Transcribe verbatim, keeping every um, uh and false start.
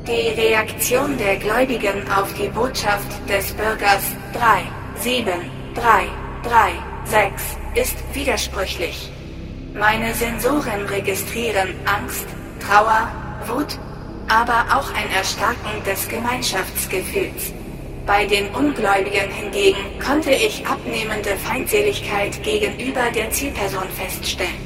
Die Reaktion der Gläubigen auf die Botschaft des Bürgers drei sieben drei drei sechs ist widersprüchlich. Meine Sensoren registrieren Angst, Trauer, Wut, aber auch ein Erstarken des Gemeinschaftsgefühls. Bei den Ungläubigen hingegen konnte ich abnehmende Feindseligkeit gegenüber der Zielperson feststellen.